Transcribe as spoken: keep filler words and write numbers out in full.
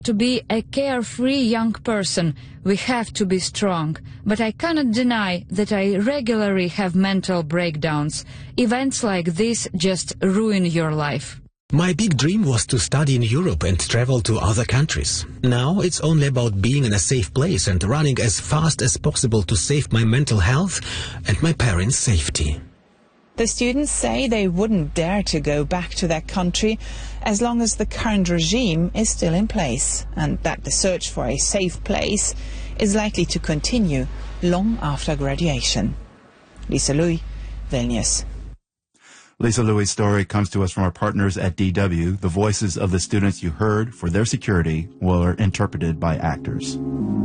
To be a carefree young person, we have to be strong, but I cannot deny that I regularly have mental breakdowns. Events like this just ruin your life. My big dream was to study in Europe and travel to other countries. Now it's only about being in a safe place and running as fast as possible to save my mental health and my parents' safety. The students say they wouldn't dare to go back to their country as long as the current regime is still in place, and that the search for a safe place is likely to continue long after graduation. Lisa Louis, Vilnius. Lisa Louis' story comes to us from our partners at D W. The voices of the students you heard for their security were interpreted by actors.